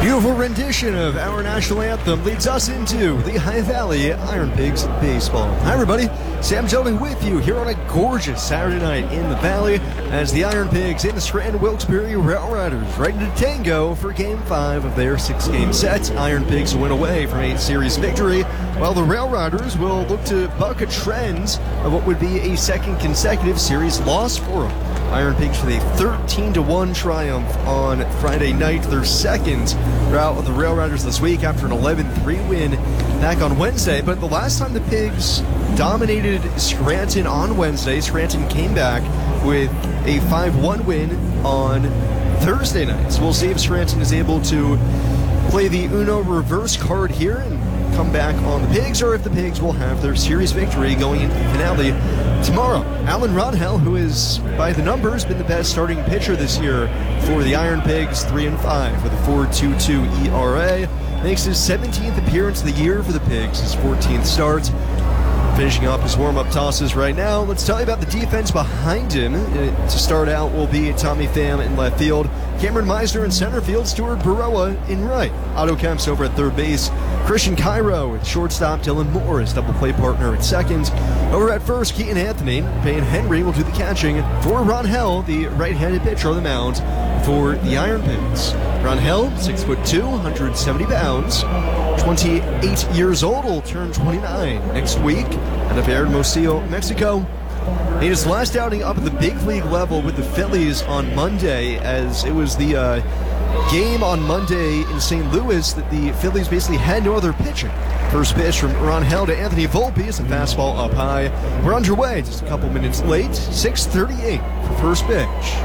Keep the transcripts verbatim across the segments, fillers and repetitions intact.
Beautiful rendition of our national anthem leads us into the High Valley Iron Pigs baseball. Hi everybody, Sam Sheldon with you here on a gorgeous Saturday night in the Valley as the Iron Pigs and the Scranton Wilkes-Barre Rail Riders ready to tango for Game five of their six-game set. Iron Pigs win away from a series victory, while the Rail Riders will look to buck a trend of what would be a second consecutive series loss for them. Iron Pigs with a thirteen to one triumph on Friday night, their second rout of the Rail Riders this week after an eleven three win back on Wednesday. But the last time the Pigs dominated Scranton on Wednesday, Scranton came back with a five one win on Thursday night. So we'll see if Scranton is able to play the Uno reverse card here and come back on the Pigs, or if the Pigs will have their series victory going into the finale tomorrow. Alan Ronhell, who is, by the numbers, been the best starting pitcher this year for the Iron Pigs, three and five with a four point two two E R A, makes his seventeenth appearance of the year for the Pigs, his fourteenth start. Finishing up his warm-up tosses right now. Let's tell you about the defense behind him. Uh, to start out will be Tommy Pham in left field, Cameron Meisner in center field, Stuart Baroa in right. Otto Kemp's over at third base, Christian Cairo at shortstop, Dylan Moore his double play partner at second. Over at first, Keaton Anthony, Payne Henry will do the catching for Ron Hell, the right-handed pitcher on the mound for the Iron Pigs. Ron Hell, six foot two, one hundred seventy pounds, twenty-eight years old, will turn twenty-nine next week out of Hermosillo, Mexico. He his last outing up at the big league level with the Phillies on Monday, as it was the uh, game on Monday in Saint Louis that the Phillies basically had no other pitching. First pitch from Ron Hell to Anthony Volpe is a fastball up high. We're underway, just a couple minutes late, six thirty-eight for first pitch.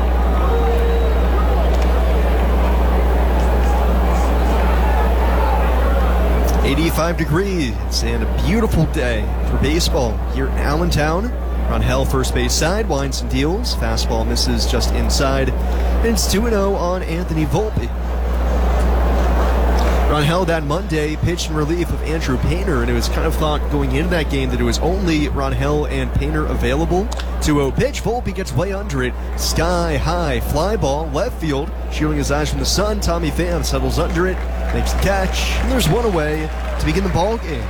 eighty-five degrees and a beautiful day for baseball here in Allentown. Ron Hell, first base side, winds and deals. Fastball misses just inside. And it's two and oh on Anthony Volpe. Ron Hell that Monday pitched in relief of Andrew Painter, and it was kind of thought going into that game that it was only Ron Hell and Painter available. two oh pitch, Volpe gets way under it. Sky high, fly ball, left field. Shielding his eyes from the sun, Tommy Pham settles under it, makes the catch, and there's one away to begin the ball game.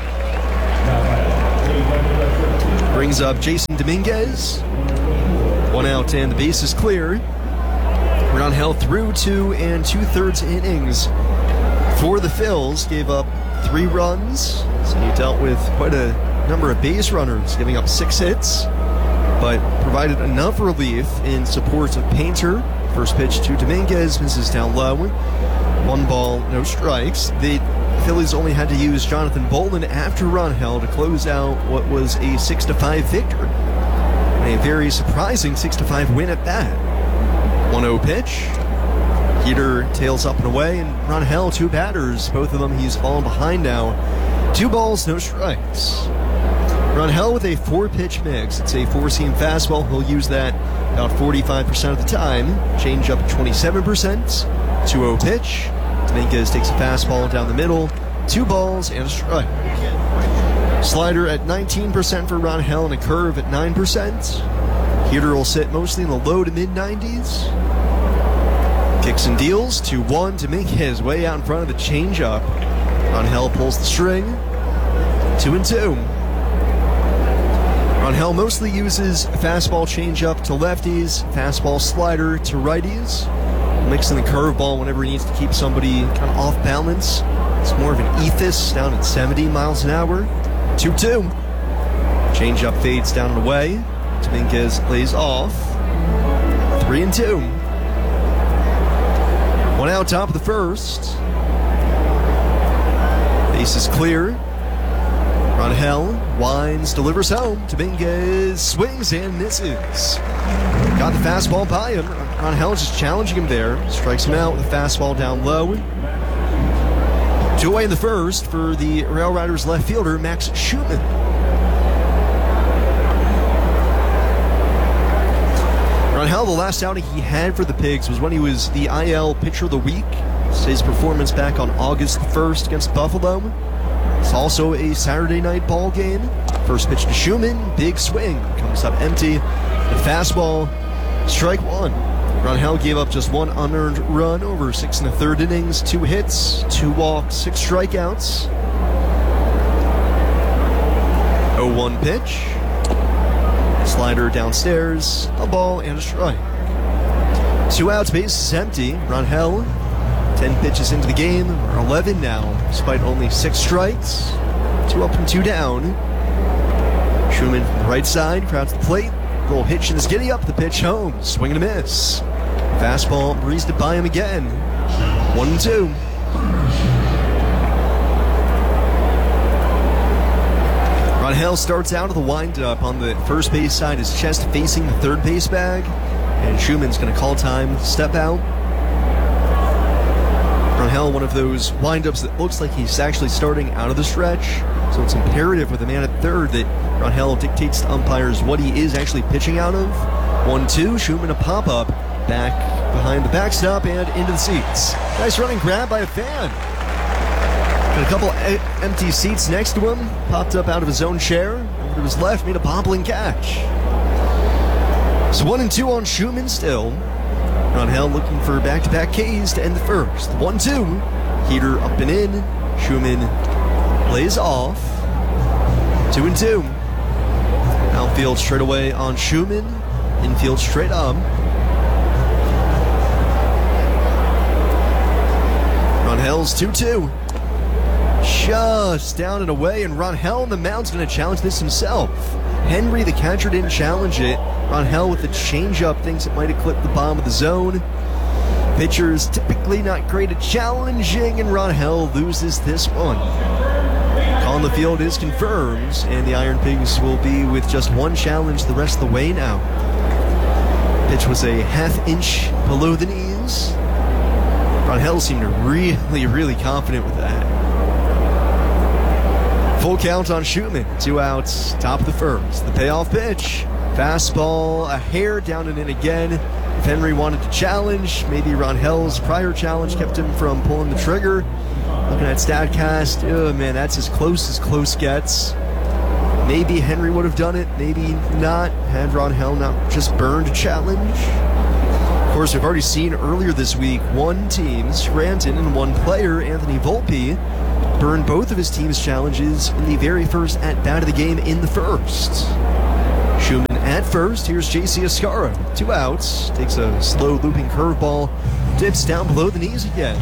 Brings up Jason Dominguez. One out and the base is clear. Ron Hell through two and two-thirds innings for the Phils. Gave up three runs, so he dealt with quite a number of base runners, giving up six hits, but provided enough relief in support of Painter. First pitch to Dominguez, misses down low. One ball, no strikes. The Phillies only had to use Jonathan Bolin after Ron Hell to close out what was a six to five victory. And a very surprising six to five win at that. one oh pitch. Heater tails up and away, and Ron Hell, two batters. Both of them he's fallen behind now. Two balls, no strikes. Ron Hell with a four-pitch mix. It's a four-seam fastball. He'll use that about forty-five percent of the time. Change up twenty-seven percent. two oh pitch. Dominguez takes a fastball down the middle. Two balls and a strike. Slider at nineteen percent for Ron Hell and a curve at nine percent. Heater will sit mostly in the low to mid nineties. Kicks and deals. two one to make his way out in front of the changeup. Ron Hell pulls the string. Two and two. Ron Hell mostly uses fastball changeup to lefties, fastball slider to righties, mixing the curveball whenever he needs to keep somebody kind of off balance. It's more of an ethos down at seventy miles an hour. two two. Changeup fades down and away. Dominguez plays off. three and two. One out, top of the first. Base is clear. Ron Hell winds, delivers home. Dominguez swings and misses. Got the fastball by him. Ron Hell just challenging him there. Strikes him out with a fastball down low. Two away in the first for the Rail Riders left fielder, Max Schutman. Ron Hell, the last outing he had for the Pigs was when he was the I L Pitcher of the Week. His performance back on August first against Buffalo. It's also a Saturday night ball game. First pitch to Schutman, big swing, comes up empty. The fastball, strike one. Ron Hell gave up just one unearned run over six and a third innings, two hits, two walks, six strikeouts. oh one pitch. Slider downstairs, a ball and a strike. Two outs, base is empty. Ron Hell, ten pitches into the game, or eleven now, despite only six strikes. Two up and two down. Schumann from the right side, crowds the plate. Roll hitch and is giddy up, the pitch home. Swing and a miss. Fastball breezed it by him again. One and two. Ron Hell starts out of the windup on the first base side, his chest facing the third base bag. And Schumann's going to call time, step out. Ron Hell, one of those windups that looks like he's actually starting out of the stretch. So it's imperative with a man at third that Ron Hell dictates to umpires what he is actually pitching out of. one two, Schumann a pop-up, back behind the backstop and into the seats. Nice running grab by a fan. Got a couple e- empty seats next to him, popped up out of his own chair, over to his left, made a bobbling catch. So one and two on Schumann still. Ron Hell looking for back-to-back Ks to end the first. one two, heater up and in, Schumann lays off. Two and two. Outfield straight away on Schumann. Infield straight up. Ron Hell's two two. Just down and away, and Ron Hell on the mound's going to challenge this himself. Henry, the catcher, didn't challenge it. Ron Hell with the changeup thinks it might have clipped the bottom of the zone. Pitchers typically not great at challenging, and Ron Hell loses this one. Call on the field is confirmed, and the Iron Pigs will be with just one challenge the rest of the way now. Pitch was a half inch below the knees. Ron Hell seemed really, really confident with that. Full count on Schumann. Two outs, top of the first. The payoff pitch. Fastball, a hair down and in again. If Henry wanted to challenge, maybe Ron Hell's prior challenge kept him from pulling the trigger. Looking at StatCast, oh man, that's as close as close gets. Maybe Henry would have done it, maybe not, had Ron Hell not just burned a challenge. Of course, we've already seen earlier this week, one team, Scranton, and one player, Anthony Volpe, burned both of his team's challenges in the very first at-bat of the game in the first. Schumann at first, here's J C Escarra. Two outs, takes a slow looping curveball, dips down below the knees again.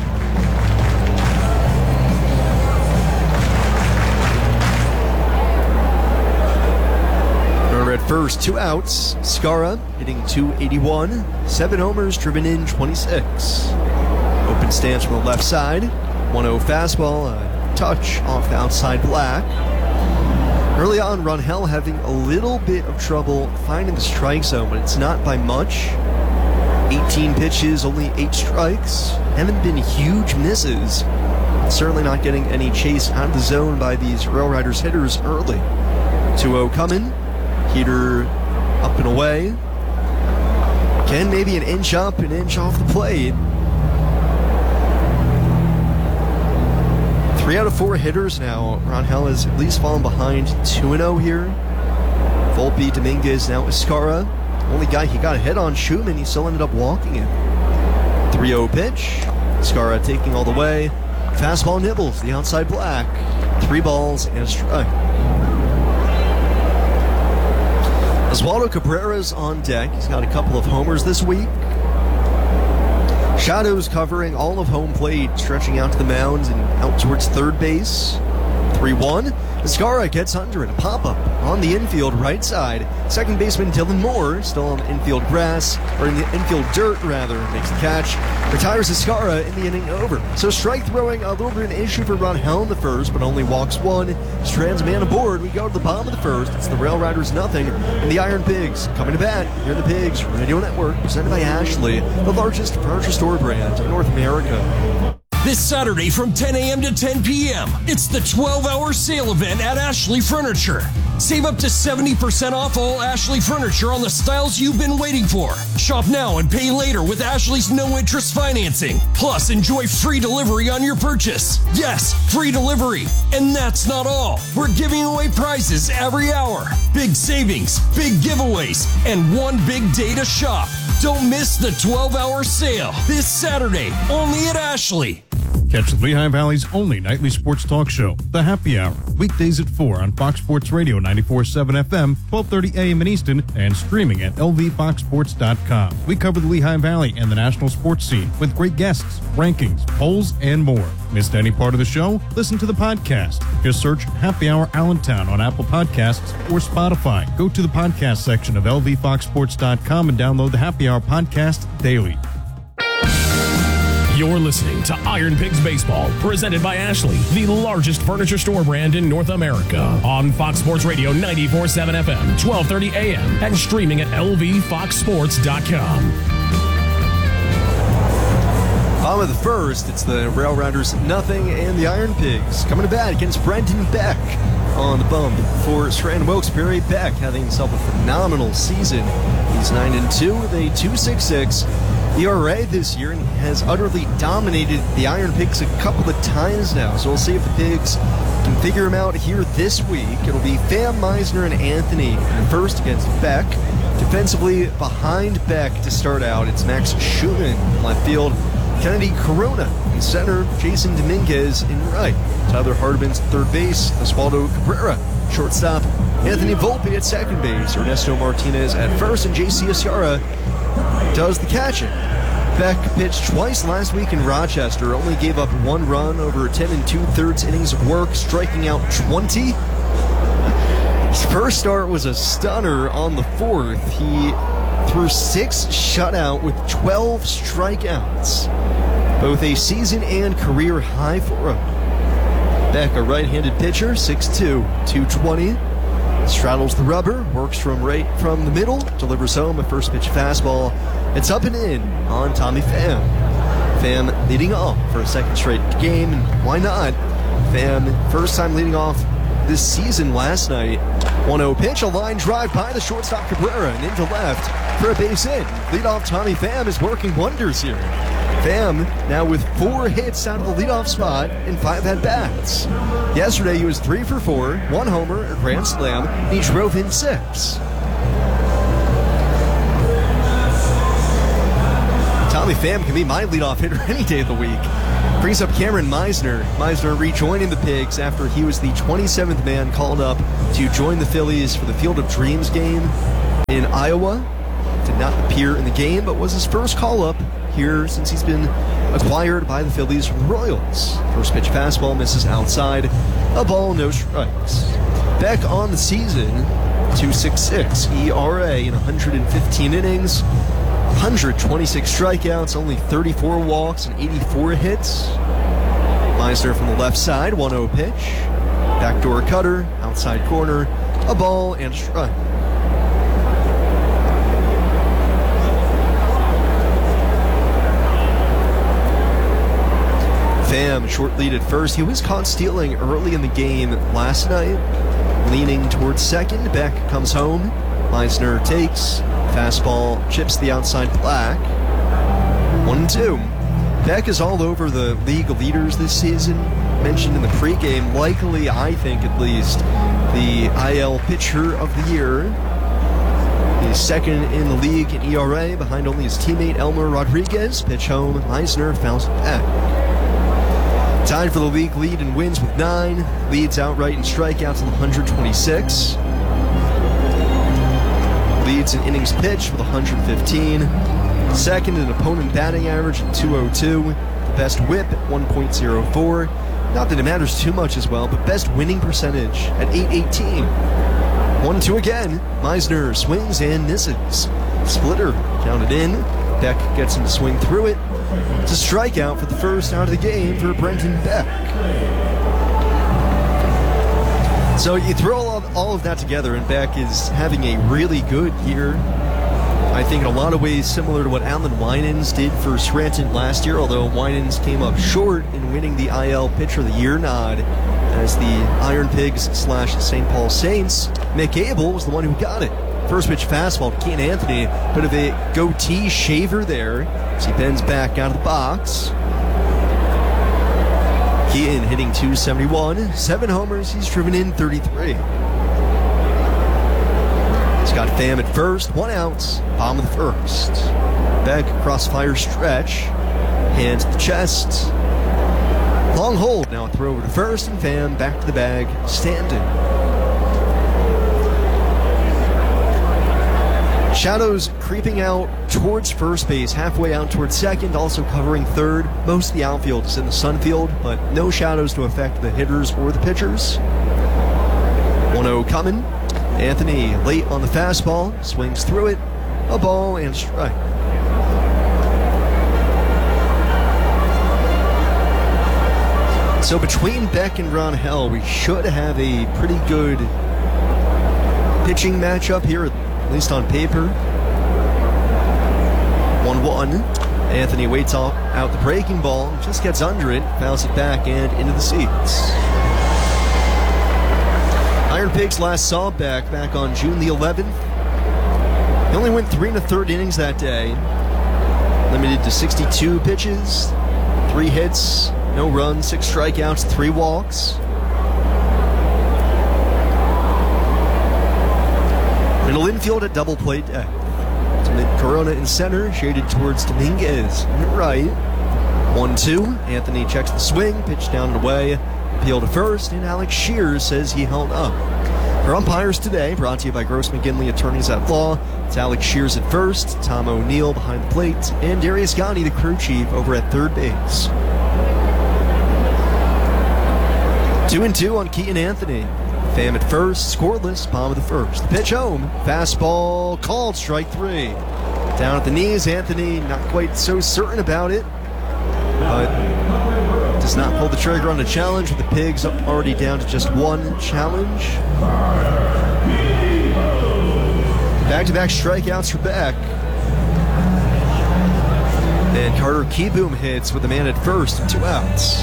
At first, two outs. Escarra hitting two eighty-one, seven homers, driven in twenty-six. Open stance from the left side. one oh fastball, a touch off the outside black. Early on, Ron Hell having a little bit of trouble finding the strike zone, but it's not by much. eighteen pitches, only eight strikes. Haven't been huge misses. Certainly not getting any chase out of the zone by these Rail Riders hitters early. two oh coming. Heater up and away. Again, maybe an inch up, an inch off the plate. Three out of four hitters now. Ron Hell has at least fallen behind two and oh here. Volpe, Dominguez, now Escarra. Only guy he got a hit on, Schumann, he still ended up walking it. three oh pitch. Escarra taking all the way. Fastball nibbles, the outside black. Three balls and a strike. Oswaldo Cabrera's on deck. He's got a couple of homers this week. Shadows covering all of home plate, stretching out to the mound and out towards third base. three one. Escarra gets under it. A pop-up on the infield right side. Second baseman Dylan Moore, still on the infield grass, or in the infield dirt, rather, makes the catch. Retires Escarra in the inning over. So strike throwing, a little bit of an issue for Ron Hell in the first, but only walks one. Strands man aboard. We go to the bottom of the first. It's the Rail Riders nothing, and the Iron Pigs coming to bat. Here are the Pigs Radio Network, presented by Ashley, the largest furniture store brand in North America. This Saturday from ten a.m. to ten p.m., it's the twelve-hour sale event at Ashley Furniture. Save up to seventy percent off all Ashley Furniture on the styles you've been waiting for. Shop now and pay later with Ashley's no-interest financing. Plus, enjoy free delivery on your purchase. Yes, free delivery. And that's not all. We're giving away prizes every hour. Big savings, big giveaways, and one big day to shop. Don't miss the twelve hour sale this Saturday, only at Ashley. Catch Lehigh Valley's only nightly sports talk show, The Happy Hour, weekdays at four on Fox Sports Radio ninety-four point seven F M, twelve thirty A M in Easton, and streaming at L V fox sports dot com. We cover the Lehigh Valley and the national sports scene with great guests, rankings, polls, and more. Missed any part of the show? Listen to the podcast. Just search Happy Hour Allentown on Apple Podcasts or Spotify. Go to the podcast section of L V fox sports dot com and download the Happy Hour podcast daily. You're listening to Iron Pigs Baseball, presented by Ashley, the largest furniture store brand in North America. On Fox Sports Radio ninety-four point seven F M, twelve thirty A M, and streaming at L V fox sports dot com. Bottom of the first, it's the Rail Rounders nothing and the Iron Pigs coming to bat against Brenton Beck on the bump for Scranton Wilkes-Barre. Beck having himself a phenomenal season. He's nine and two with a two point six six E R A this year, and has utterly dominated the Iron Pigs a couple of times now. So we'll see if the Pigs can figure him out here this week. It'll be Pham Meisner and Anthony in first against Beck. Defensively behind Beck to start out, it's Max Schumann in left field, Kennedy Corona in center, Jason Dominguez in right, Tyler Hardman's third base, Oswaldo Cabrera shortstop, Anthony Volpe at second base, Ernesto Martinez at first, and J C Asiara does the catching. Beck pitched twice last week in Rochester, only gave up one run over ten and two-thirds innings of work, striking out twenty. His first start was a stunner on the fourth. He threw six shutout with twelve strikeouts, both a season and career high for him. Beck, a right-handed pitcher, six two, two twenty. Straddles the rubber, works from right from the middle, delivers home a first pitch fastball. It's up and in on Tommy Pham. Pham leading off for a second straight game, and why not? Pham, first time leading off this season last night. one oh pitch, a line drive by the shortstop Cabrera and into left for a base hit. Leadoff Tommy Pham is working wonders here. Pham now with four hits out of the leadoff spot in five at-bats. Yesterday he was three for four, one homer, a grand slam, and he drove in six. Tommy Pham can be my leadoff hitter any day of the week. Brings up Cameron Meisner. Meisner rejoining the Pigs after he was the twenty-seventh man called up to join the Phillies for the Field of Dreams game in Iowa. Did not appear in the game, but was his first call-up here since he's been acquired by the Phillies from the Royals. First pitch fastball misses outside. A ball, no strikes. Beck on the season, two point six six E R A in one hundred fifteen innings, one hundred twenty-six strikeouts, only thirty-four walks and eighty-four hits. Meisner from the left side, one oh pitch. Backdoor cutter, outside corner, a ball and a strike. Pham, short lead at first. He was caught stealing early in the game last night. Leaning towards second, Beck comes home. Meisner takes. Fastball chips the outside black. One and two. Beck is all over the league leaders this season. Mentioned in the pregame, likely, I think at least, the I L pitcher of the year. He's second in the league in E R A, behind only his teammate Elmer Rodriguez. Pitch home, Meisner fouls it back. Tied for the league lead in wins with nine. Leads outright in strikeouts with one hundred twenty-six. Leads in innings pitched with one hundred fifteen. Second in opponent batting average at two oh two. The best whip at one point oh four. Not that it matters too much as well, but best winning percentage at eight eighteen. one two again. Meisner swings and misses. Splitter counted in. Beck gets him to swing through it. It's a strikeout for the first out of the game for Brenton Beck. So you throw all of, all of that together, and Beck is having a really good year. I think in a lot of ways similar to what Alan Winans did for Scranton last year, although Winans came up short in winning the I L Pitcher of the Year nod as the Iron Pigs slash Saint Paul Saints. Mick Abel was the one who got it. First pitch fastball to Keaton Anthony, bit of a goatee shaver there as he bends back out of the box. Keaton hitting two seventy-one, seven homers, he's driven in thirty-three. He's got Pham at first, one out, bottom of the first. Beck, crossfire stretch. Hand to the chest. Long hold. Now a throw over to first, and Pham back to the bag, standing. Shadows creeping out towards first base, halfway out towards second, also covering third. Most of the outfield is in the sun field, but no shadows to affect the hitters or the pitchers. one oh coming. Anthony late on the fastball, swings through it, a ball and strike. So between Beck and Rangel, we should have a pretty good pitching matchup here, at least on paper. one one. Anthony waits off, out the breaking ball, just gets under it, fouls it back and into the seats. Iron Pigs last saw Beck back on June the eleventh. He only went three and a third innings that day. Limited to sixty-two pitches, three hits, no runs, six strikeouts, three walks. Middle infield at double play deck. Corona in center, shaded towards Dominguez in right. one two. Anthony checks the swing, pitch down and away. Appeal to first, and Alex Shears says he held up. For umpires today, brought to you by Gross McGinley Attorneys at Law, it's Alex Shears at first, Tom O'Neill behind the plate, and Darius Gotti, the crew chief, over at third base. Two and two on Keaton Anthony. Pham at first, scoreless, bottom of the first. The pitch home, fastball called, strike three. Down at the knees, Anthony not quite so certain about it, but does not pull the trigger on the challenge, with the Pigs already down to just one challenge. Back-to-back strikeouts for Beck. And Carter Kieboom hits with the man at first and two outs.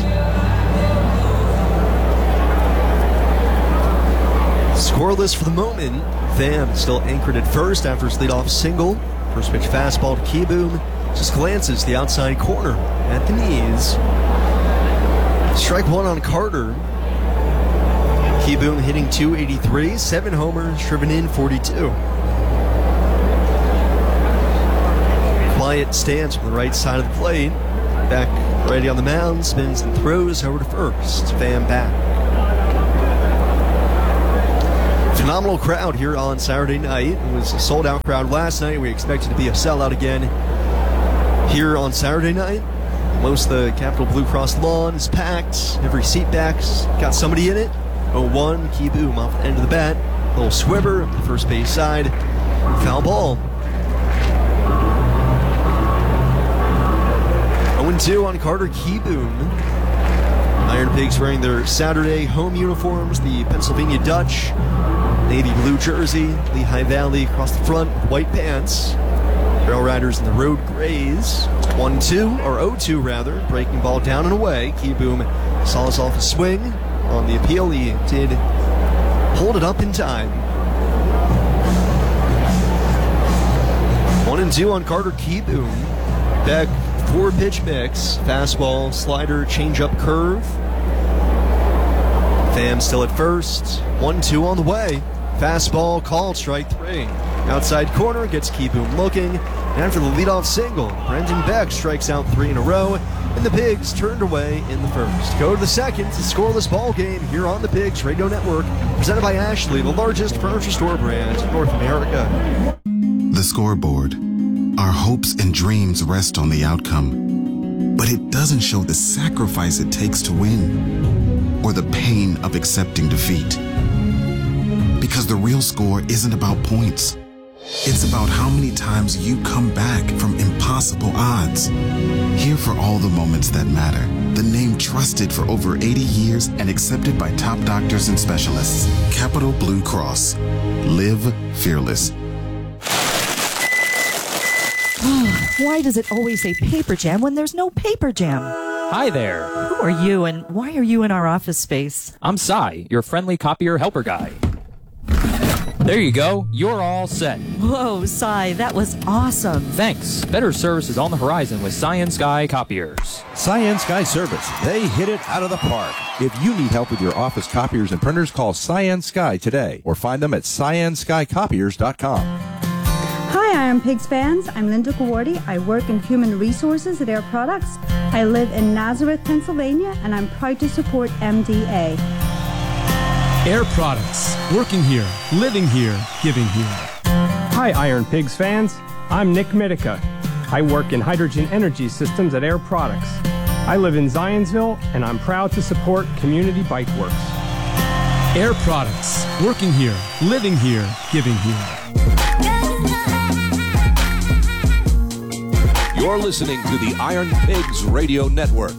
Scoreless for the moment. Pham still anchored at first after his leadoff single. First pitch fastball to Kieboom. Just glances the outside corner at the knees. Strike one on Carter. Kieboom hitting two eighty-three, seven homers, driven in forty-two. Quiet stance from the right side of the plate. Beck ready on the mound, spins and throws over to first. Pham back. Phenomenal crowd here on Saturday night. It was a sold-out crowd last night. We expect it to be a sellout again here on Saturday night. Most of the Capital Blue Cross lawn is packed. Every seat back's got somebody in it. oh one, Kieboom off the end of the bat. Little swibber up the first base side. Foul ball. oh two on Carter Kieboom. Iron Pigs wearing their Saturday home uniforms, the Pennsylvania Dutch, navy blue jersey, Lehigh Valley across the front with white pants. Trail Riders in the road grays. one two, or oh two rather, breaking ball down and away. Kieboom saws off a swing. On the appeal, he did hold it up in time. one and two on Carter Kieboom. Beck, four pitch mix. Fastball, slider, changeup, curve. Pham still at first. one two on the way. Fastball called, strike three. Outside corner gets Kieboom looking. And after the leadoff single, Brendan Beck strikes out three in a row, and the Pigs turned away in the first. Go to the second, it's a scoreless ball game here on the Pigs Radio Network, presented by Ashley, the largest furniture store brand in North America. The scoreboard. Our hopes and dreams rest on the outcome, but it doesn't show the sacrifice it takes to win, or the pain of accepting defeat. Because the real score isn't about points. It's about how many times you come back from impossible odds. Here for all the moments that matter. The name trusted for over eighty years and accepted by top doctors and specialists. Capital Blue Cross. Live fearless. Why does it always say paper jam when there's no paper jam? Hi there. Who are you and why are you in our office space? I'm Cy, your friendly copier helper guy. There you go. You're all set. Whoa, Cy, that was awesome. Thanks. Better service is on the horizon with Cyan Sky Copiers. Cyan Sky Service. They hit it out of the park. If you need help with your office copiers and printers, call Cyan Sky today or find them at cyan sky copiers dot com. Hi, Iron Pigs fans. I'm Linda Gawardi. I work in human resources at Air Products. I live in Nazareth, Pennsylvania, and I'm proud to support M D A. Air Products. Working here, living here, giving here. Hi, Iron Pigs fans. I'm Nick Mitica. I work in hydrogen energy systems at Air Products. I live in Zionsville, and I'm proud to support Community Bike Works. Air Products. Working here, living here, giving here. You're listening to the Iron Pigs Radio Network.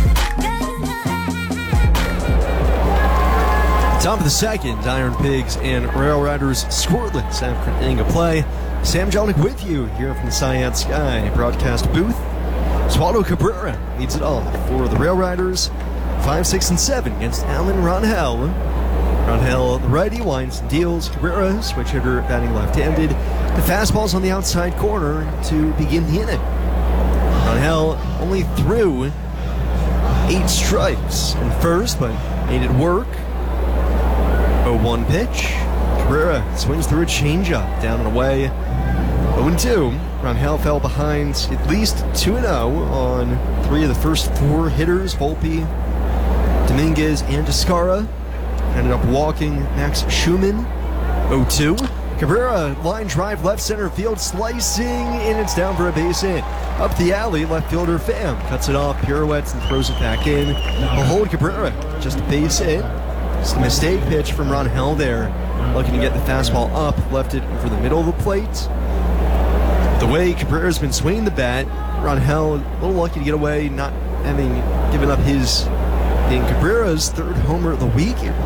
Top of the second, Iron Pigs and Rail Riders scoreless after an inning of play. Sam Jelinek with you here from the Cyan Sky broadcast booth. Oswaldo Cabrera leads it off for the Rail Riders, five, six, and seven against Alan Ronhell. Ronhell, the righty, winds and deals. Cabrera, switch hitter, batting left-handed. The fastball's on the outside corner to begin the inning. Ronhell only threw eight strikes in first, but made it work. oh one pitch. Cabrera swings through a changeup, down and away. oh and two. Ronhell fell behind at least two and oh on three of the first four hitters, Volpe, Dominguez, and Descara. Ended up walking Max Schumann. oh two. Cabrera, line drive, left center field, slicing, and it's down for a base hit. Up the alley, left fielder Pham cuts it off, pirouettes, and throws it back in. A hold Cabrera, just a base hit. Just a mistake pitch from Ronhell there. Looking to get the fastball up, left it over the middle of the plate. The way Cabrera's been swinging the bat, Ronhell a little lucky to get away, not having given up his, being Cabrera's third homer of the week here.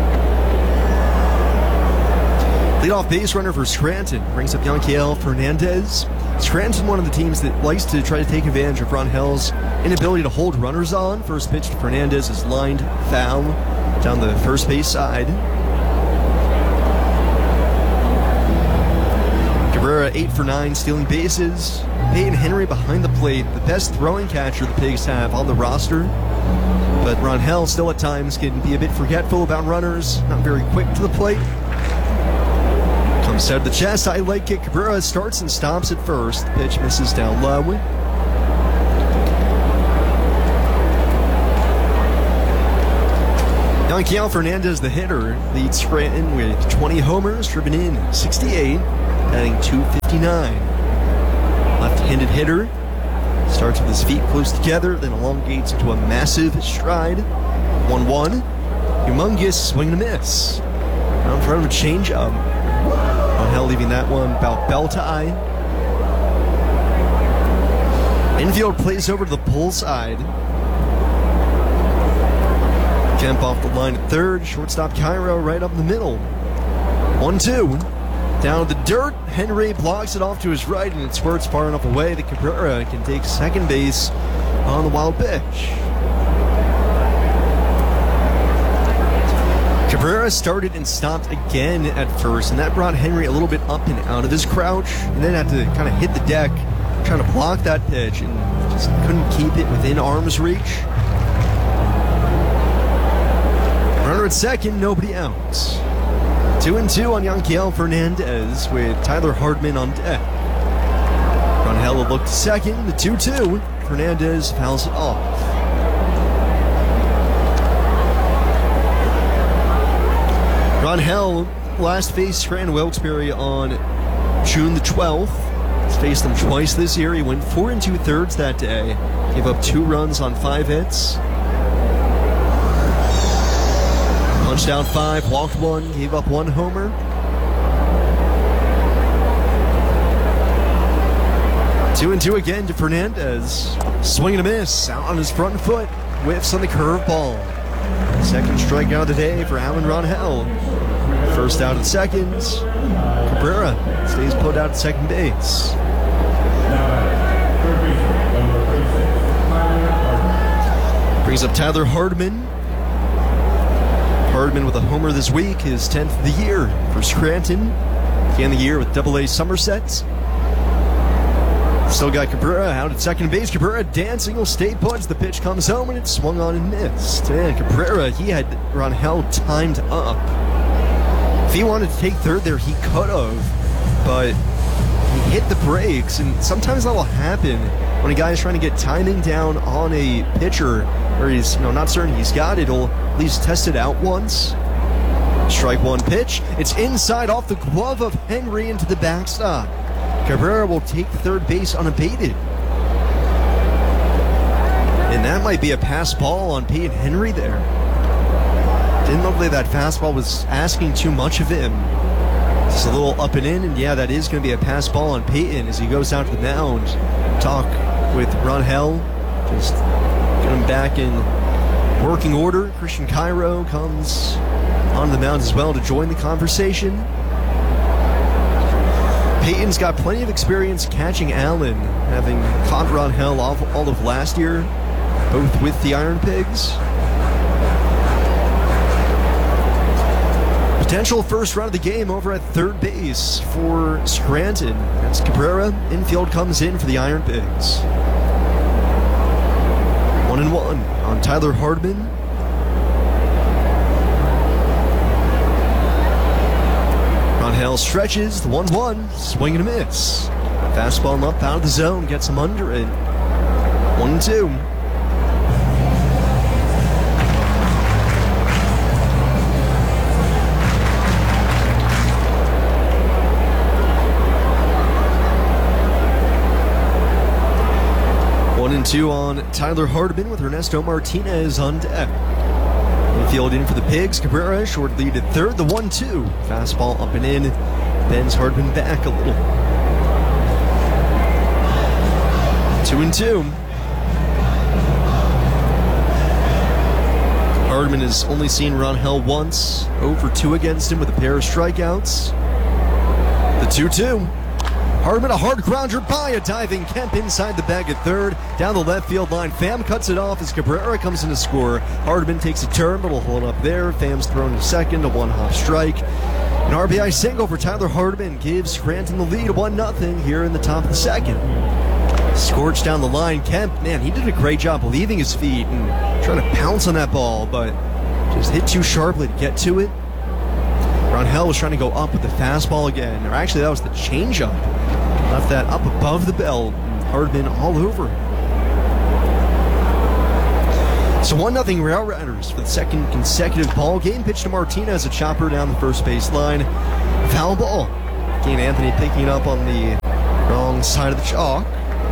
Leadoff base runner for Scranton brings up Yanquiel Fernandez. Scranton, one of the teams that likes to try to take advantage of Ronhell's inability to hold runners on. First pitch to Fernandez is lined foul down the first base side. Cabrera eight for nine, stealing bases. Peyton Henry behind the plate, the best throwing catcher the Pigs have on the roster. But Ronhell still at times can be a bit forgetful about runners, not very quick to the plate. Comes out of the chest, high leg kick. Cabrera starts and stops at first. The pitch misses down low. Yanquiel Fernandez, the hitter, leads Scranton with twenty homers, driven in sixty-eight, batting two fifty-nine. Left-handed hitter, starts with his feet close together, then elongates into a massive stride. one one. Humongous swing and a miss. Now in front of a changeup. Ronhell leaving that one about bell to eye. Infield plays over to the pull side. Kemp off the line at third. Shortstop Cairo right up the middle. one two. Down to the dirt. Henry blocks it off to his right, and it squirts far enough away that Cabrera can take second base on the wild pitch. Cabrera started and stopped again at first, and that brought Henry a little bit up and out of his crouch, and then had to kind of hit the deck trying to block that pitch, and just couldn't keep it within arm's reach. Runner at second, nobody out. Two and two on Yanquiel Fernandez with Tyler Hardman on deck. Ronhell will look to second, the two two. Fernandez fouls it off. Ronhell last faced Scranton Wilkes-Barre on June the twelfth. He's faced them twice this year. He went four and two thirds that day. Gave up two runs on five hits. Punched out five, walked one, gave up one homer. Two and two again to Fernandez. Swing and a miss, out on his front foot. Whiffs on the curveball. Second strikeout of the day for Alan Ronhell. First out at second. Cabrera stays put out at second base. Brings up Tyler Hardman. Hardman with a homer this week, his tenth of the year for Scranton. Began the year with double A Somerset. Still got Cabrera out at second base. Cabrera dancing, will stay put. The pitch comes home and it's swung on and missed. And Cabrera, he had Ronhell timed up. If he wanted to take third there, he could have, but he hit the brakes, and sometimes that will happen when a guy is trying to get timing down on a pitcher where he's, you know, not certain he's got it. He'll at least test it out once. Strike one pitch. It's inside off the glove of Henry into the backstop. Cabrera will take third base unabated. And that might be a pass ball on Peyton Henry there. Didn't look like that fastball was asking too much of him. Just a little up and in, and yeah, that is going to be a pass ball on Peyton as he goes out to the mound. Talk with Rangel. Just get him back in working order. Christian Cairo comes on the mound as well to join the conversation. Peyton's got plenty of experience catching Allen, having caught Rangel all, all of last year, both with the Iron Pigs. Potential first run of the game over at third base for Scranton. As Cabrera, infield comes in for the Iron Pigs. One and one on Tyler Hardman. Rangel stretches, the one one, swing and a miss. Fastball up out of the zone, gets him under it. One and two. One and two on Tyler Hardman with Ernesto Martinez on deck. Infield in for the Pigs. Cabrera short lead at third. The one two. Fastball up and in. Bends Hardman back a little. Two and two. Hardman has only seen Rangel once. oh for two against him with a pair of strikeouts. The two two. Hardman, a hard grounder by a diving Kemp inside the bag at third. Down the left field line. Pham cuts it off as Cabrera comes in to score. Hardman takes a turn, but will hold up there. Pham's thrown to second, a one-hop strike. An R B I single for Tyler Hardman gives Scranton the lead, one nothing here in the top of the second. Scorched down the line. Kemp, man, he did a great job leaving his feet and trying to pounce on that ball, but just hit too sharply to get to it. Rangel was trying to go up with the fastball again, or actually that was the changeup. Left that up above the belt. Hardman all over it. So one nothing Rail Riders for the second consecutive ball game. Pitch to Martinez, a chopper down the first base line. Foul ball. Kane Anthony picking it up on the wrong side of the chalk.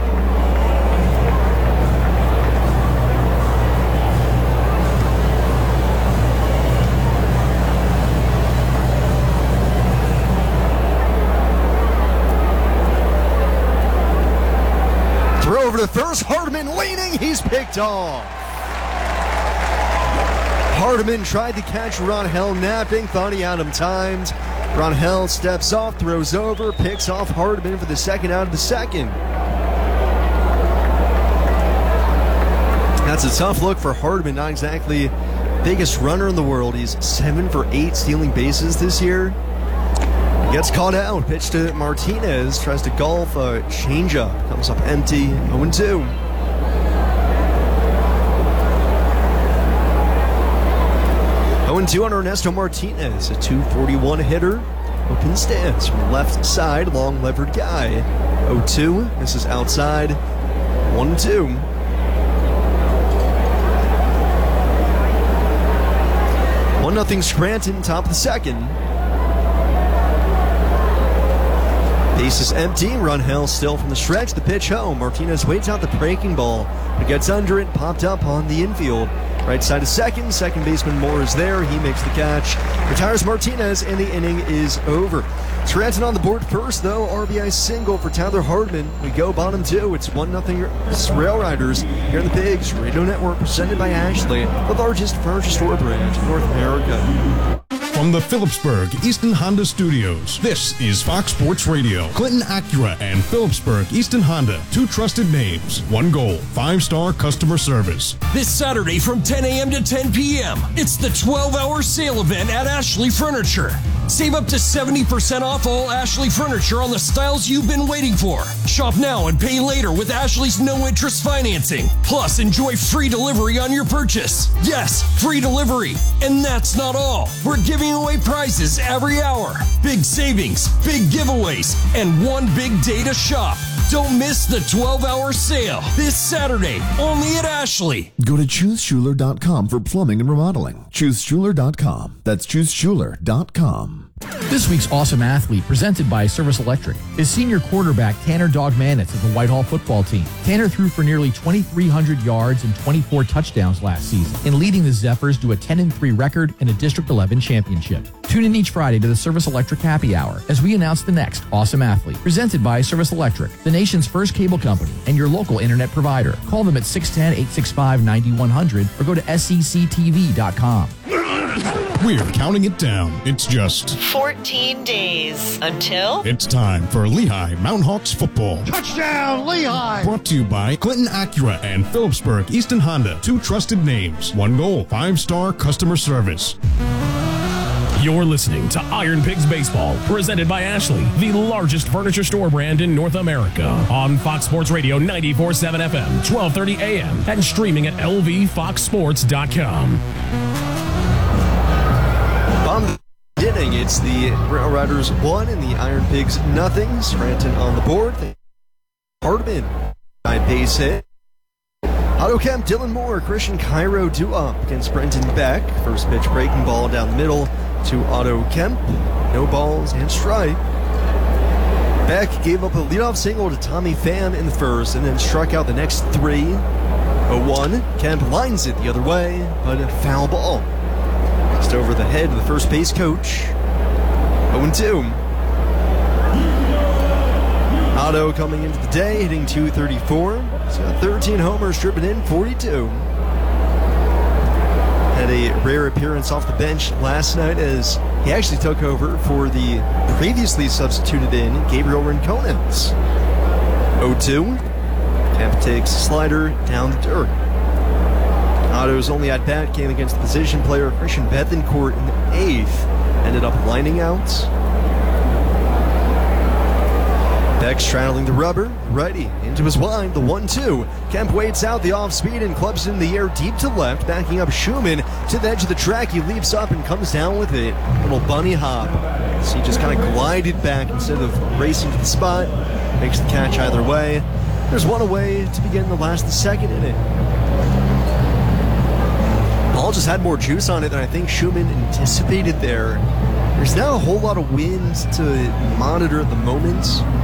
Over to first, Hardman leaning, he's picked off. Hardman tried to catch Rangel napping, thought he had him timed. Rangel steps off, throws over, picks off Hardman for the second out of the second. That's a tough look for Hardman, not exactly biggest runner in the world. He's seven for eight stealing bases this year. Gets caught out, pitch to Martinez, tries to golf a changeup, comes up empty, oh and two. oh and two on Ernesto Martinez, a two forty-one hitter, open stance from the left side, long levered guy. oh two, this is outside, one and two. one nothing Scranton, top of the second. Base is empty. Rangel still from the stretch. The pitch home. Martinez waits out the breaking ball, but gets under it. Popped up on the infield. Right side of second. Second baseman Moore is there. He makes the catch. Retires Martinez, and the inning is over. Scranton on the board first, though. R B I single for Tyler Hardman. We go bottom two. It's one nothing Rail Riders here in the Pigs Radio Network, presented by Ashley, the largest furniture store brand in North America. From the Phillipsburg Easton Honda Studios, this is Fox Sports Radio. Clinton Acura and Phillipsburg Easton Honda, two trusted names, one goal, five-star customer service. This Saturday from ten a.m. to ten p.m., it's the twelve-hour sale event at Ashley Furniture. Save up to seventy percent off all Ashley furniture on the styles you've been waiting for. Shop now and pay later with Ashley's no-interest financing. Plus, enjoy free delivery on your purchase. Yes, free delivery. And that's not all. We're giving away prizes every hour. Big savings, big giveaways, and one big day to shop. Don't miss the twelve-hour sale this Saturday, only at Ashley. Go to choose schuler dot com for plumbing and remodeling. choose schuler dot com. That's choose schuler dot com. This week's Awesome Athlete, presented by Service Electric, is senior quarterback Tanner Dog Manitz of the Whitehall football team. Tanner threw for nearly twenty-three hundred yards and twenty-four touchdowns last season, in leading the Zephyrs to a ten and three record and a District eleven championship. Tune in each Friday to the Service Electric Happy Hour as we announce the next Awesome Athlete, presented by Service Electric, the nation's first cable company and your local internet provider. Call them at six one zero, eight six five, nine one zero zero or go to S E C T V dot com. We're counting it down. It's just fourteen days until it's time for Lehigh Mountain Hawks football. Touchdown, Lehigh! Brought to you by Clinton Acura and Phillipsburg Easton Honda. Two trusted names, one goal, five-star customer service. You're listening to Iron Pigs Baseball, presented by Ashley, the largest furniture store brand in North America. On Fox Sports Radio ninety-four point seven F M, twelve thirty A M, and streaming at L V fox sports dot com. Bottom inning, it's the Rail Riders one and the Iron Pigs nothing. Scranton on the board. Hardman by base hit. Otto Kemp, Dylan Moore, Christian Cairo due up against Brenton Beck. First pitch breaking ball down the middle to Otto Kemp. No balls and strike. Beck gave up a leadoff single to Tommy Pham in the first and then struck out the next three. oh one. Kemp lines it the other way, but a foul ball. Just over the head of the first base coach. oh two. Otto coming into the day, hitting two thirty-four. He's got thirteen homers, stripping in forty-two. Had a rare appearance off the bench last night as he actually took over for the previously substituted in Gabriel Rinconez. oh two. Kemp takes a slider down the dirt. Otto's only at bat came against the position player Christian Bethencourt in the eighth. Ended up lining out. Beck straddling the rubber, righty into his wide, the one two. Kemp waits out the off speed and clubs it in the air deep to left, backing up Schumann to the edge of the track. He leaps up and comes down with it. Little bunny hop. So he just kind of glided back instead of racing to the spot. Makes the catch either way. There's one away to begin the last the second inning. Ball just had more juice on it than I think Schumann anticipated there. There's not a whole lot of wind to monitor at the moment.